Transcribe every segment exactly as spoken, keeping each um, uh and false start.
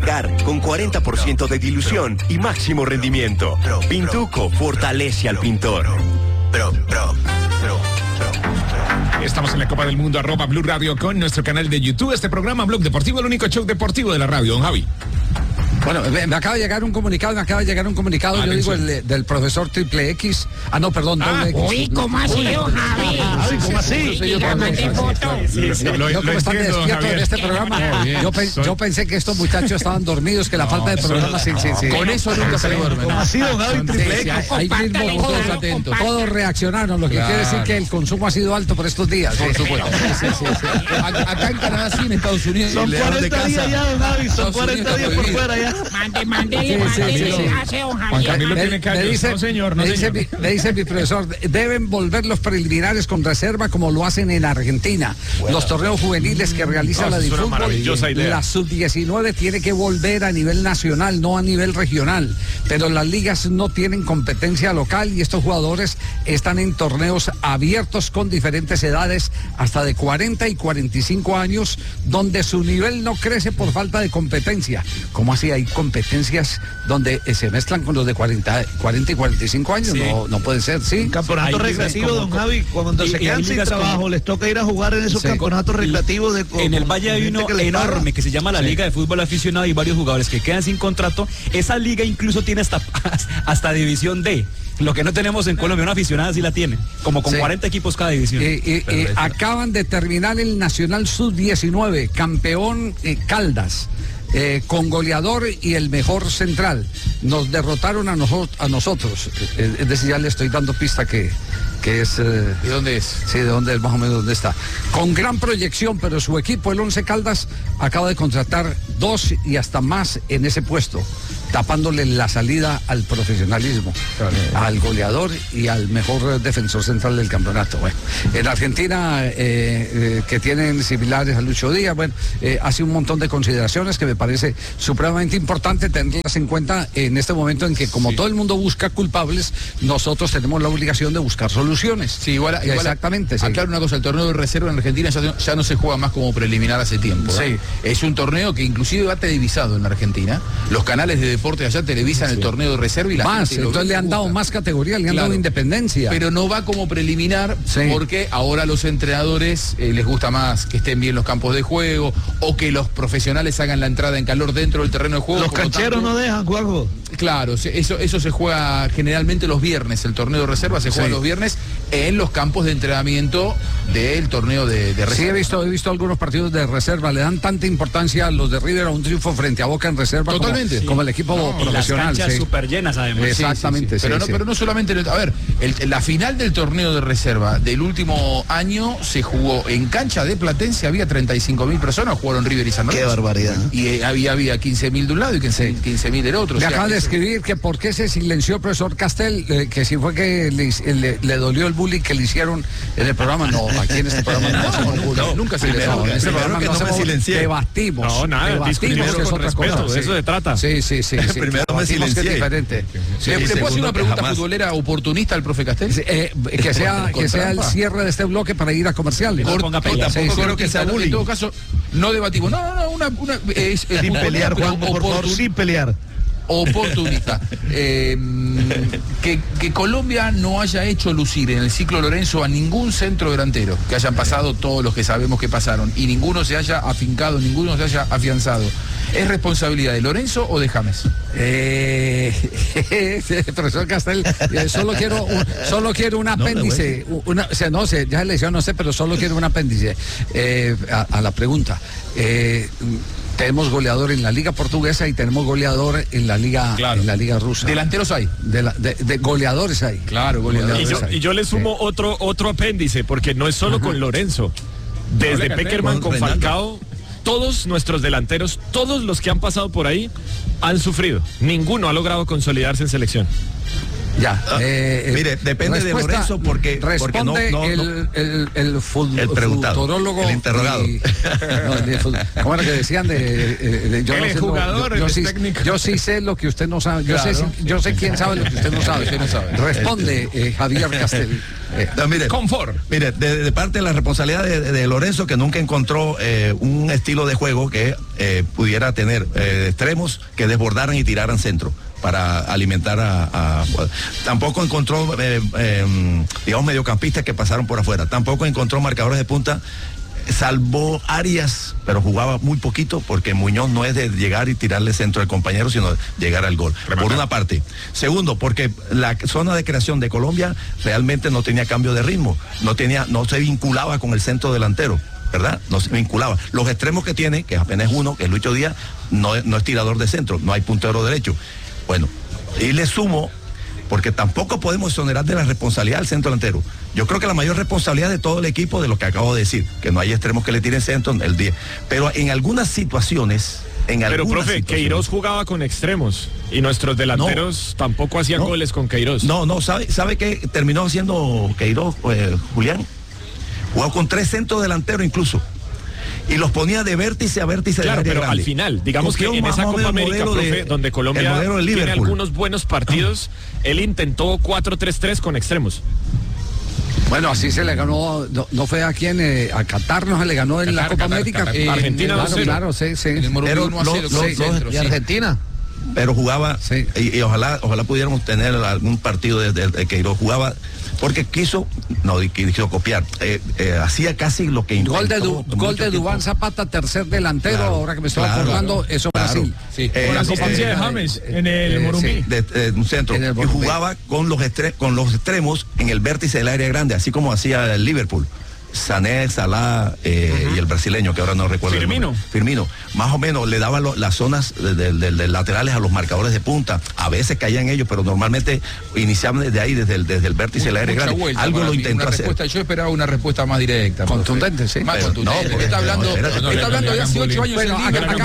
secar con cuarenta por ciento de dilución y máximo rendimiento. Pintuco fortalece al pintor. Pro, pro, pro, pro. Estamos en la Copa del Mundo, arroba Blue Radio con nuestro canal de YouTube. Este programa Blog Deportivo, el único show deportivo de la radio, don Javi. Bueno, me, me acaba de llegar un comunicado, me acaba de llegar un comunicado, Ah, yo digo, el del profesor Triple X. Ah, no, perdón, Ah, doble X. Uy, ¿cómo así, don Javi? Javi, ¿cómo así? Y la mandé foto. Sí, sí, lo, Yo lo como están entiendo, despiertos en Javier. este programa, yo, pe- yo pensé que estos muchachos estaban dormidos, que la falta de programa, sí, sí, sí. Con eso nunca se duerme. ¿Cómo ha sido, Gaby? Sí, Triple sí, X. ahí Compártale, mismo todos joder, atentos, compártale. todos reaccionaron, lo que Claro. quiere decir que el consumo ha sido alto por estos días. Por Sí. supuesto. Sí, sí, sí. Acá acá en Canadá sí, en Estados Unidos. Son le dan de cuarenta días casa. ya, don Gaby. Son Estados cuarenta Unidos días está por prohibido. fuera ya. Mande, mande, Sí, sí, mande, sí, sí. hace don Juan Javier. Camilo Me- tiene callos. me dice, No, señor, no, me dice, señor. mi, me dice mi profesor, deben volver los preliminares con reserva como lo hacen en Argentina. Los torneos juveniles que realiza No, la es una Difútbol, maravillosa idea. la sub diecinueve tiene que volver a nivel nacional, no a nivel regional. Pero las ligas no tienen competencia local y estos jugadores están en torneos abiertos con diferentes edades, hasta de cuarenta y cuarenta y cinco años, donde su nivel no crece por falta de competencia. ¿Cómo así hay competencias donde eh, se mezclan con los de cuarenta, cuarenta y cuarenta y cinco años? Sí. No, no puede ser, ¿sí? Campeonato Hay ligas recreativo, como- don Javi, cuando y- se y quedan hay sin ligas trabajo, como- les toca ir a jugar en esos Sí. campeonatos recreativos de En el Valle hay gente uno que les paga. enorme que se llama la Liga de Fútbol Aficionado y varios jugadores que quedan sin contrato. Esa liga incluso tiene hasta, hasta división D. Lo que no tenemos en Colombia, una aficionada sí la tiene, como con Sí. cuarenta equipos cada división. Eh, eh, eh, acaban de terminar el Nacional sub diecinueve, campeón eh, Caldas, eh, con goleador y el mejor central. Nos derrotaron a, noso- a nosotros. Eh, es decir, ya le estoy dando pista que, que es... eh, ¿Y dónde es? Sí, de dónde es más o menos dónde está. Con gran proyección, pero su equipo, el Once Caldas, acaba de contratar dos y hasta más en ese puesto, tapándole la salida al profesionalismo, al goleador y al mejor eh, defensor central del campeonato. Bueno, en Argentina, eh, eh, que tienen similares a Lucho Díaz, bueno, eh, hace un montón de consideraciones que me parece supremamente importante tenerlas en cuenta en este momento en que, como todo el mundo busca culpables, nosotros tenemos la obligación de buscar soluciones. Sí, igual, igual Exactamente, sí. Aclaro una cosa, el torneo de reserva en Argentina ya, ya no se juega más como preliminar hace tiempo. ¿eh? Sí. Es un torneo que inclusive va televisado en Argentina. Los canales de deporte allá televisan el torneo de reserva y la Más, gente lo entonces ve le y han dado gusta. más categoría, le han Claro. dado independencia. Pero no va como preliminar Sí. porque ahora a los entrenadores eh, les gusta más que estén bien los campos de juego o que los profesionales hagan la entrada en calor dentro del terreno de juego. Los por lo cancheros tanto- no dejan, Juanjo. Claro, se- eso, eso se juega generalmente los viernes, el torneo de reserva se juega Sí. los viernes en los campos de entrenamiento del torneo de, de reserva. Sí, he visto, he visto algunos partidos de reserva, le dan tanta importancia a los de River a un triunfo frente a Boca en reserva como- Totalmente. como, el equipo Y las profesional. canchas sí. súper llenas además. Eh, Sí, sí, sí. Exactamente, Pero, sí, no, sí. pero no solamente, en el- a ver, el- la final del torneo de reserva del último año se jugó en cancha de Platense, había treinta y cinco mil personas, jugaron River y San Qué Lorenzo. barbaridad. Y eh, había, había quince mil de un lado y quince mil del otro. Me o sea, acaba de eso- escribir que por qué se silenció el profesor Castel, eh, que si fue que le, le- le dolió el bullying que le hicieron en el programa. No, aquí en este programa no, hacemos no, bullying. no, nunca se le No, da. en este Primero programa que no no me hacemos, silencié. debatimos. No, nada, debatimos, discutimos que es con otra cosa. respeto, de eso se trata. Sí, sí, sí. sí Primero me debatimos, que es silencié. diferente. Sí, ¿Le, le puedo hacer segundo una que pregunta jamás. futbolera oportunista al profe Castel? Eh, que sea, Con que sea el trampa. cierre de este bloque para ir a comerciales. No Cort- ponga corta, pelea. poco Sí, sí. creo que sea bullying. En todo caso, no debatimos. No, no, no, una, una es, es Sin punto- pelear, pero Juanjo, por favor, oportun- sin pelear. oportunista. Eh, que, que Colombia no haya hecho lucir en el ciclo Lorenzo a ningún centro delantero, que hayan pasado todos los que sabemos que pasaron, y ninguno se haya afincado, ninguno se haya afianzado. ¿Es responsabilidad de Lorenzo o de James? Eh, profesor Castel, eh, solo quiero un, solo quiero un apéndice, una, o sea, no sé, ya le decía, no sé, pero solo quiero un apéndice eh, a, a la pregunta. Eh, tenemos goleador en la liga portuguesa y tenemos goleador en la liga, Claro. en la liga rusa. Delanteros hay. De, la- de- de goleadores hay. Claro, goleadores. Y yo, y yo le sumo otro, otro apéndice, porque no es solo con Lorenzo. Desde Hable, Peckerman con con Reinaldo. Falcao, todos nuestros delanteros, todos los que han pasado por ahí, han sufrido. Ninguno ha logrado consolidarse en selección. Ya. eh, eh, Mire, depende de respuesta- Lorenzo porque- porque responde no- no- el, el, el, fut- El preguntado, futurólogo el interrogado. y- no, el fut- ¿Cómo era que decían de, eh, de- yo El no sé, no, jugador, yo, yo el sí, técnico. yo sí sé lo que usted no sabe. Yo sé, Claro. si- yo sé quién sabe lo que usted no sabe. Usted no sabe. Responde eh, Javier Castel. Eh, no, mire, confort. Mire, de, de parte de la responsabilidad de, de, de Lorenzo, que nunca encontró eh, un estilo de juego que eh, pudiera tener eh, extremos que desbordaran y tiraran centro para alimentar a... a tampoco encontró, eh, eh, digamos, mediocampistas que pasaron por afuera. Tampoco encontró marcadores de punta, salvó Arias, pero jugaba muy poquito porque Muñoz no es de llegar y tirarle centro al compañero, sino de llegar al gol. Remata. Por una parte. Segundo, porque la zona de creación de Colombia realmente no tenía cambio de ritmo, no tenía, no se vinculaba con el centro delantero, ¿verdad? No se vinculaba. Los extremos que tiene, que apenas uno, que es Lucho Díaz, no es, no es tirador de centro, no hay puntero derecho. Bueno, y le sumo, porque tampoco podemos exonerar de la responsabilidad del centro delantero. Yo creo que la mayor responsabilidad de todo el equipo, de lo que acabo de decir, que no hay extremos que le tiren centro, el diez. Pero en algunas situaciones... En Pero, profe, Queiroz jugaba con extremos y nuestros delanteros no, tampoco hacían no, goles con Queiroz. No, no, ¿sabe, sabe qué terminó haciendo Queiroz, eh, Julián? Jugó con tres centros delanteros incluso. Y los ponía de vértice a vértice. Claro, de pero grande. Al final, digamos que en esa Copa América, profe, de, donde Colombia tiene algunos buenos partidos, él intentó cuatro tres tres con extremos. Bueno, así se le ganó, no, no fue aquí en, eh, a Qatar, no se le ganó en Qatar, la Copa Qatar, América. Qatar, eh, Argentina claro, claro, sí, sí. Pero uno a cero, los, los, centro, ¿Y sí. Argentina? Pero jugaba, sí. y, y ojalá ojalá pudiéramos tener algún partido de, de, de Queiroz, jugaba, porque quiso, no, quiso copiar, eh, eh, hacía casi lo que intentó. Gol de, du, gol de Duván Zapata, tercer delantero, claro, ahora que me estoy claro, acordando, claro, eso claro. Brasil. Sí. Eh, Con la asistencia eh, de James eh, en el eh, Morumbí. Sí, de, de, un centro, y jugaba con los, estre con los extremos en el vértice del área grande, así como hacía el Liverpool. Sané, Salah eh, uh-huh. y el brasileño, que ahora no recuerdo. Firmino. Firmino. Más o menos le daban lo, las zonas de, de, de, de laterales a los marcadores de punta. A veces caían ellos, pero normalmente iniciaban desde ahí, desde el, desde el vértice del aire grande. Vuelta, Algo lo intentó hacer. Yo esperaba una respuesta más directa. Contundente, sí. Más contundente. No, está hablando, no, no, está hablando de hace ocho años. Bueno,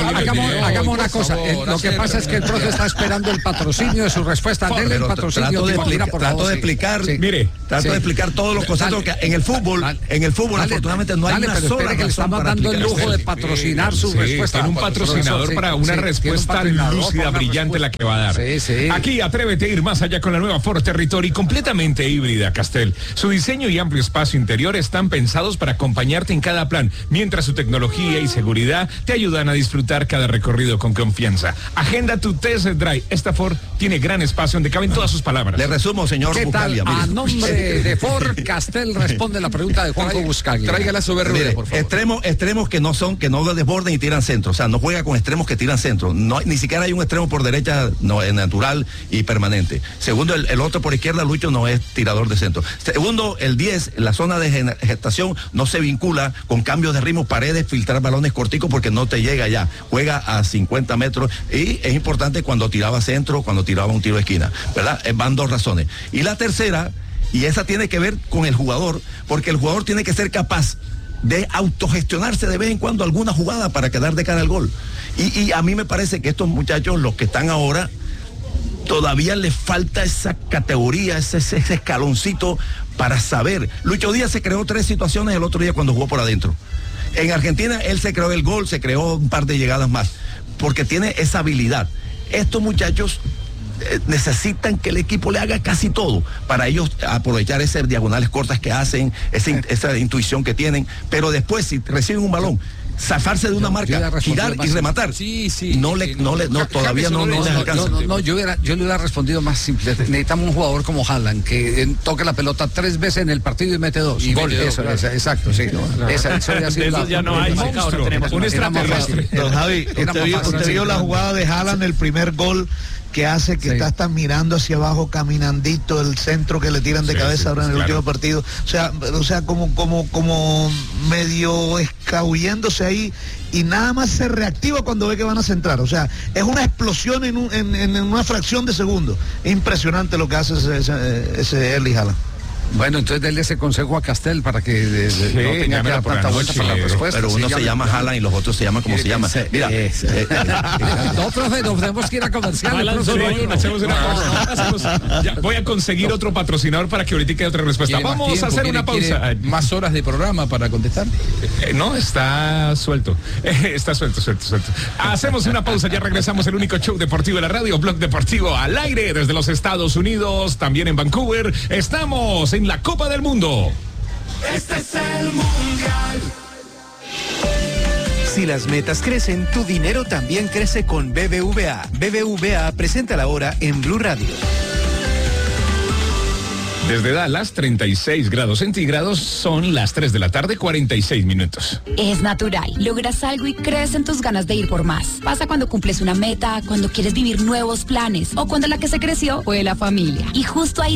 hagamos una cosa. Lo que pasa es que el profe está esperando el patrocinio de su respuesta. Denle el patrocinio. Trato de explicar, mire, trato de explicar todos los conceptos que en el fútbol, en el fútbol, afortunadamente no hay Dale, una pero sola que le estamos dando el lujo de patrocinar su sí, respuesta. Tiene un patrocinador sí, para una sí, respuesta lúcida, brillante la que va a dar. Sí, sí. Aquí atrévete a ir más allá con la nueva Ford Territory completamente híbrida Castel. Su diseño y amplio espacio interior están pensados para acompañarte en cada plan, mientras su tecnología y seguridad te ayudan a disfrutar cada recorrido con confianza. Agenda tu test drive. Esta Ford tiene gran espacio donde caben todas sus palabras. Le resumo, señor ¿Qué Buscaglia, tal? A nombre de Ford, Castel responde la pregunta de Juanjo Buscaglia. Traiga la soberana, por favor. Extremos, extremos que no son, que no desborden y tiran centro. O sea, no juega con extremos que tiran centro. No, ni siquiera hay un extremo por derecha no, es natural y permanente. Segundo, el, el otro por izquierda, Lucho, no es tirador de centro. Segundo, el diez, la zona de gestación no se vincula con cambios de ritmo, paredes, filtrar balones corticos porque no te llega ya. Juega a cincuenta metros y es importante cuando tiraba centro, cuando tiraba un tiro de esquina, ¿verdad? Eh, van dos razones. Y la tercera, y esa tiene que ver con el jugador, porque el jugador tiene que ser capaz de autogestionarse de vez en cuando alguna jugada para quedar de cara al gol. Y, y a mí me parece que estos muchachos, los que están ahora, todavía les falta esa categoría, ese, ese, ese escaloncito para saber. Lucho Díaz se creó tres situaciones el otro día cuando jugó por adentro. En Argentina él se creó el gol, se creó un par de llegadas más, porque tiene esa habilidad. Estos muchachos eh, necesitan que el equipo le haga casi todo para ellos aprovechar esas diagonales cortas que hacen, esa, esa intuición que tienen, pero después si reciben un balón, zafarse de una yo, marca, yo girar y rematar. Sí, sí. No le, no le, no, todavía no, no, no les alcanza. No, no, no, yo, hubiera, yo le hubiera respondido más simple. Necesitamos un jugador como Haaland que eh, toque la pelota tres veces en el partido y mete dos. Y gol, mete eso, dos, claro. Esa, exacto, sí. No, esa, eso ya de esos ya no hay. Monstruo, un extraterrestre. Don Javi, usted vio, usted vio la jugada de Haaland, el primer gol que hace que sí. está hasta mirando hacia abajo, caminandito, el centro que le tiran de sí, cabeza sí, ahora en el claro. último partido. O sea, o sea, como, como, como medio escabulléndose ahí y nada más se reactiva cuando ve que van a centrar. O sea, es una explosión en, un, en, en una fracción de segundo. Es impresionante lo que hace ese, ese, ese Erling Haaland. Bueno, entonces denle ese consejo a Castel para que de, de, sí, no tenga que dar tanta vuelta para la respuesta. Pero uno sí, se llama Haaland y los otros se llaman como se llama. Mira, eh, eh, no, profe, nos tenemos que ir a comercial. Hacemos una pausa. Ya, voy a conseguir no. otro patrocinador para que ahorita quede otra respuesta. Vamos tiempo, a hacer una pausa. ¿Más horas de programa para contestar? Eh, no, está suelto. Eh, está suelto, suelto, suelto. Hacemos una pausa, ya regresamos. El único show deportivo de la radio, Blog Deportivo al aire desde los Estados Unidos, también en Vancouver. Estamos en en la Copa del Mundo. Este es el Mundial. Si las metas crecen, tu dinero también crece con B B V A. B B V A presenta la hora en Blue Radio. Desde Dallas, treinta y seis grados centígrados, son las tres de la tarde, cuarenta y seis minutos. Es natural. Logras algo y crees en tus ganas de ir por más. Pasa cuando cumples una meta, cuando quieres vivir nuevos planes o cuando la que se creció fue la familia. Y justo ahí